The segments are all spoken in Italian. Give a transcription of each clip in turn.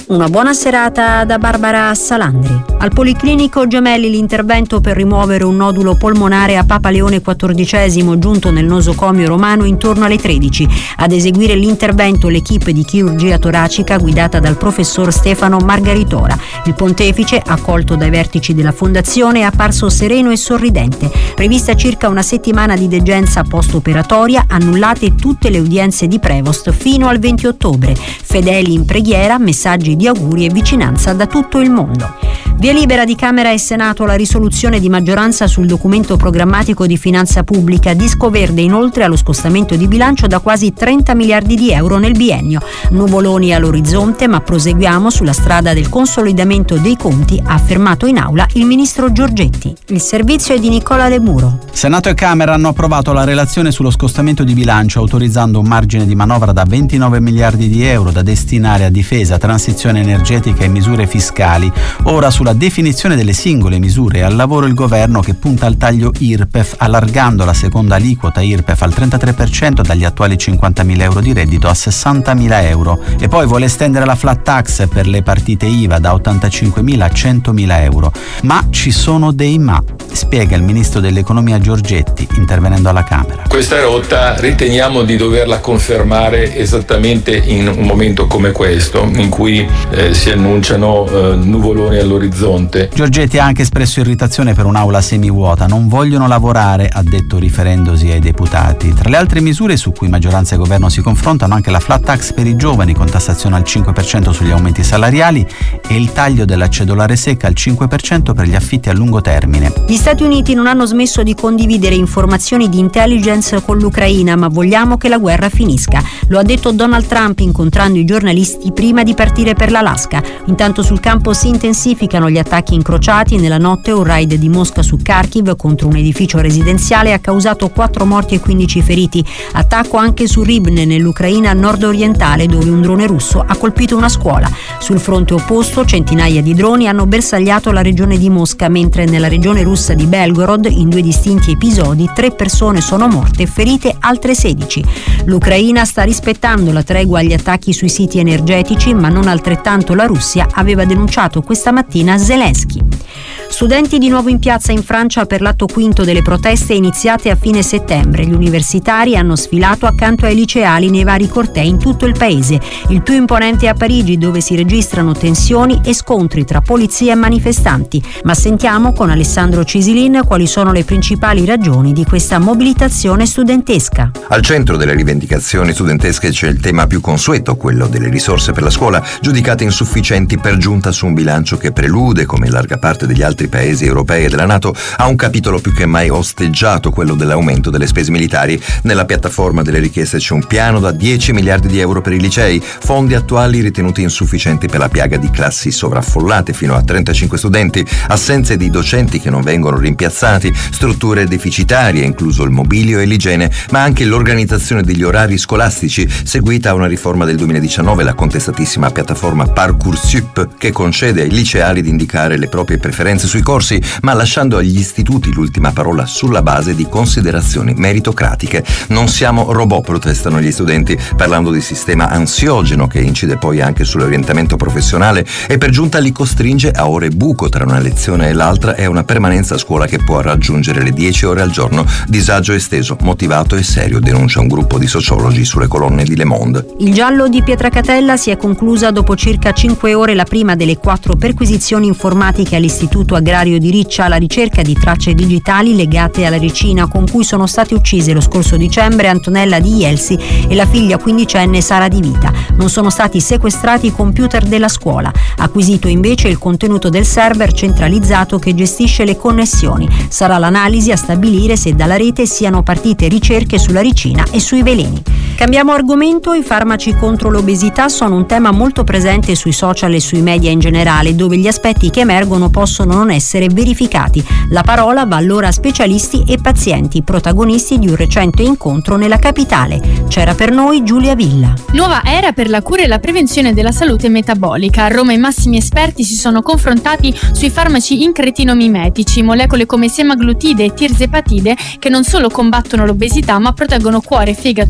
Una buona serata da Barbara Salandri. Al Policlinico Gemelli l'intervento per rimuovere un nodulo polmonare a Papa Leone XIV giunto nel nosocomio romano intorno alle 13. Ad eseguire l'intervento l'equipe di chirurgia toracica guidata dal professor Stefano Margaritora. Il pontefice, accolto dai vertici della fondazione, è apparso sereno e sorridente. Prevista circa una settimana di degenza post-operatoria, annullate tutte le udienze di Prevost fino al 20 ottobre. Fedeli in preghiera, messaggi di auguri e vicinanza da tutto il mondo. Via libera di Camera e Senato la risoluzione di maggioranza sul documento programmatico di finanza pubblica, disco verde inoltre allo scostamento di bilancio da quasi 30 miliardi di euro nel biennio. Nuvoloni all'orizzonte, ma proseguiamo sulla strada del consolidamento dei conti, ha affermato in aula il ministro Giorgetti. Il servizio è di Nicola De Muro. Senato e Camera hanno approvato la relazione sullo scostamento di bilancio, autorizzando un margine di manovra da 29 miliardi di euro da destinare a difesa, transizione energetica e misure fiscali. Ora sulla definizione delle singole misure e al lavoro il governo che punta al taglio IRPEF, allargando la seconda aliquota IRPEF al 33% dagli attuali 50.000 euro di reddito a 60.000 euro e poi vuole estendere la flat tax per le partite IVA da 85.000 a 100.000 euro. Ma ci sono dei ma, spiega il ministro dell'economia Giorgetti intervenendo alla Camera. Questa rotta riteniamo di doverla confermare esattamente in un momento come questo, in cui si annunciano nuvoloni all'orizzonte. Giorgetti ha anche espresso irritazione per un'aula semivuota. Non vogliono lavorare, ha detto riferendosi ai deputati. Tra le altre misure su cui maggioranza e governo si confrontano anche la flat tax per i giovani con tassazione al 5% sugli aumenti salariali e il taglio della cedolare secca al 5% per gli affitti a lungo termine. Gli Stati Uniti non hanno smesso di condividere informazioni di intelligence con l'Ucraina, ma vogliamo che la guerra finisca. Lo ha detto Donald Trump incontrando i giornalisti prima di partire per l'Alaska. Intanto sul campo si intensificano gli attacchi incrociati. Nella notte un raid di Mosca su Kharkiv contro un edificio residenziale ha causato 4 morti e 15 feriti. Attacco anche su Rivne nell'Ucraina nord-orientale, dove un drone russo ha colpito una scuola. Sul fronte opposto centinaia di droni hanno bersagliato la regione di Mosca, mentre nella regione russa di Belgorod, in 2 distinti episodi, 3 persone sono morte e ferite altre 16. L'Ucraina sta rispettando la tregua agli attacchi sui siti energetici, ma non altrettanto la Russia, aveva denunciato questa mattina Zelensky. Studenti di nuovo in piazza in Francia per l'atto quinto delle proteste iniziate a fine settembre. Gli universitari hanno sfilato accanto ai liceali nei vari cortei in tutto il paese. Il più imponente è a Parigi, dove si registrano tensioni e scontri tra polizia e manifestanti. Ma sentiamo con Alessandro Cisilin quali sono le principali ragioni di questa mobilitazione studentesca. Al centro delle rivendicazioni studentesche c'è il tema più consueto, quello delle risorse per la scuola, giudicate insufficienti per giunta su un bilancio che prelude, come in larga parte degli altri paesi europei e della NATO, a un capitolo più che mai osteggiato, quello dell'aumento delle spese militari. Nella piattaforma delle richieste c'è un piano da 10 miliardi di euro per i licei, fondi attuali ritenuti insufficienti per la piaga di classi sovraffollate fino a 35 studenti, assenze di docenti che non vengono rimpiazzati, strutture deficitarie, incluso il mobilio e l'igiene, ma anche l'organizzazione degli orari scolastici, seguita a una riforma del 2019, la contestatissima piattaforma Parcoursup, che concede ai liceali di indicare le proprie preferenze sui corsi, ma lasciando agli istituti l'ultima parola sulla base di considerazioni meritocratiche. Non siamo robot, protestano gli studenti, parlando di sistema ansiogeno che incide poi anche sull'orientamento professionale e per giunta li costringe a ore buco tra una lezione e l'altra e una permanenza a scuola che può raggiungere le 10 ore al giorno. Disagio esteso, motivato e serio, denuncia un gruppo di sociologi sulle colonne di Le Monde. Il giallo di Pietracatella si è conclusa dopo circa 5 ore la prima delle 4 perquisizioni informatiche all'Istituto Agrario di Riccia alla ricerca di tracce digitali legate alla ricina con cui sono state uccise lo scorso dicembre Antonella Di Ielsi e la figlia quindicenne Sara Di Vita. Non sono stati sequestrati i computer della scuola, acquisito invece il contenuto del server centralizzato che gestisce le connessioni. Sarà l'analisi a stabilire se dalla rete siano partite ricerche sulla ricina e sui veleni. Cambiamo argomento. I farmaci contro l'obesità sono un tema molto presente sui social e sui media in generale, dove gli aspetti che emergono possono non essere verificati. La parola va allora a specialisti e pazienti, protagonisti di un recente incontro nella capitale. C'era per noi Giulia Villa. Nuova era per la cura e la prevenzione della salute metabolica. A Roma i massimi esperti si sono confrontati sui farmaci incretinomimetici, molecole come semaglutide e tirzepatide che non solo combattono l'obesità ma proteggono cuore, fegato, vasi sanguigni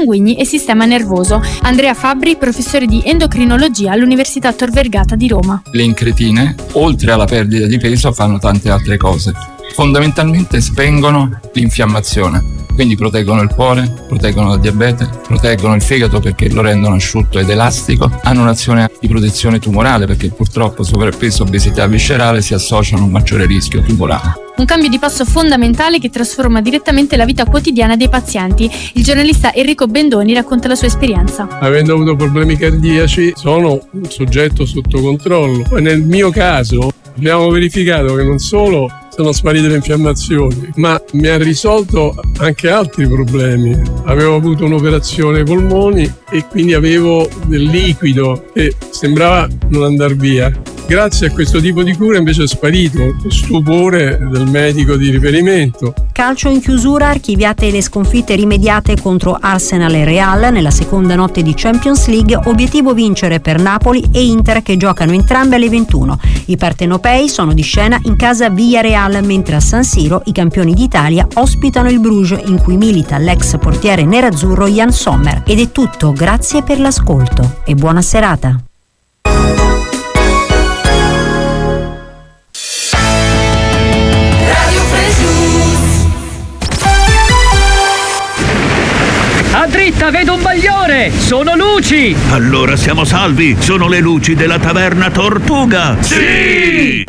sanguigni e sistema nervoso. Andrea Fabbri, professore di endocrinologia all'Università Tor Vergata di Roma. Le incretine, oltre alla perdita di peso, fanno tante altre cose. Fondamentalmente spengono l'infiammazione, quindi proteggono il cuore, proteggono dal diabete, proteggono il fegato perché lo rendono asciutto ed elastico, hanno un'azione di protezione tumorale perché purtroppo sovrappeso e obesità viscerale si associano a un maggiore rischio tumorale. Un cambio di passo fondamentale che trasforma direttamente la vita quotidiana dei pazienti. Il giornalista Enrico Bendoni racconta la sua esperienza. Avendo avuto problemi cardiaci sono un soggetto sotto controllo. Poi nel mio caso abbiamo verificato che non solo sono sparite le infiammazioni, ma mi ha risolto anche altri problemi. Avevo avuto un'operazione ai polmoni e quindi avevo del liquido che sembrava non andar via. Grazie a questo tipo di cura invece è sparito, stupore del medico di riferimento. Calcio in chiusura, archiviate le sconfitte rimediate contro Arsenal e Real nella seconda notte di Champions League, obiettivo vincere per Napoli e Inter che giocano entrambe alle 21. I partenopei sono di scena in casa Villarreal, mentre a San Siro i campioni d'Italia ospitano il Bruges in cui milita l'ex portiere nerazzurro Jan Sommer. Ed è tutto, grazie per l'ascolto e buona serata. A dritta vedo un bagliore! Sono luci! Allora siamo salvi! Sono le luci della Taverna Tortuga! Sì!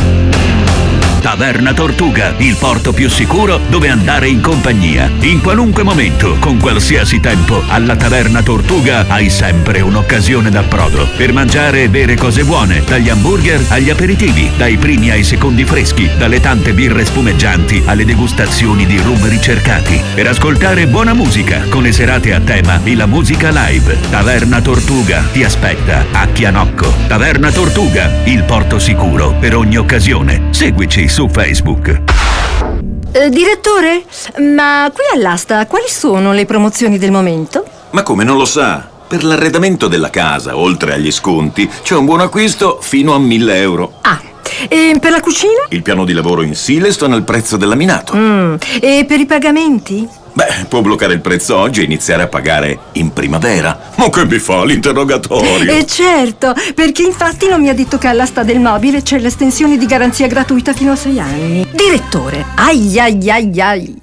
Taverna Tortuga, il porto più sicuro dove andare in compagnia. In qualunque momento, con qualsiasi tempo, alla Taverna Tortuga hai sempre un'occasione d'approdo per mangiare e bere cose buone, dagli hamburger agli aperitivi, dai primi ai secondi freschi, dalle tante birre spumeggianti alle degustazioni di rum ricercati, per ascoltare buona musica con le serate a tema e la musica live. Taverna Tortuga ti aspetta a Chianocco. Taverna Tortuga, il porto sicuro per ogni occasione. Seguici su Facebook. Direttore, ma qui all'asta quali sono le promozioni del momento? Ma come, non lo sa? Per l'arredamento della casa, oltre agli sconti, c'è un buon acquisto fino a 1.000 euro. Ah, e per la cucina? Il piano di lavoro in Silestone al prezzo del laminato. E per i pagamenti? Beh, può bloccare il prezzo oggi e iniziare a pagare in primavera. Ma che mi fa l'interrogatorio? Certo, perché infatti non mi ha detto che all'asta del mobile c'è l'estensione di garanzia gratuita fino a 6 anni. Direttore, ai.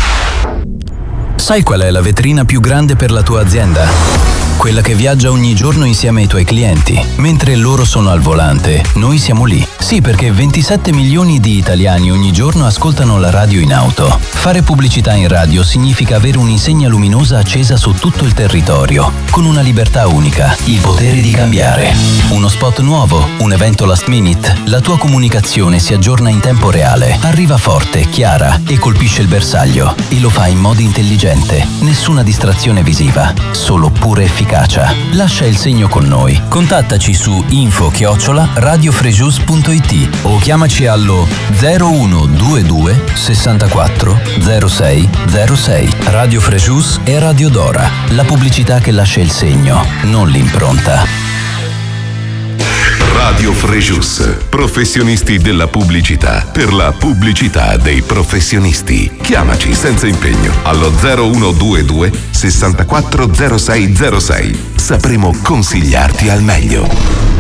Sai qual è la vetrina più grande per la tua azienda? Quella che viaggia ogni giorno insieme ai tuoi clienti. Mentre loro sono al volante, noi siamo lì. Sì, perché 27 milioni di italiani ogni giorno ascoltano la radio in auto. Fare pubblicità in radio significa avere un'insegna luminosa accesa su tutto il territorio, con una libertà unica, il potere di cambiare. Uno spot nuovo, un evento last minute, la tua comunicazione si aggiorna in tempo reale, arriva forte, chiara e colpisce il bersaglio. E lo fa in modo intelligente. Nessuna distrazione visiva, solo pura efficacia. Lascia il segno con noi. Contattaci su info@radiofrejus.it o chiamaci allo 0122 64 06 06. Radio Frejus e Radio Dora. La pubblicità che lascia il segno, non l'impronta. Radio Frejus, professionisti della pubblicità, per la pubblicità dei professionisti. Chiamaci senza impegno allo 0122 64 06 06. Sapremo consigliarti al meglio.